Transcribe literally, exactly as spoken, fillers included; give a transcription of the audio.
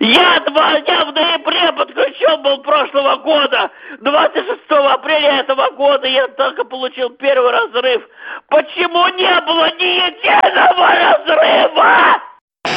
Я два дня в ноябре подключен был прошлого года. двадцать шестого апреля этого года я только получил первый разрыв. Почему не было ни единого разрыва?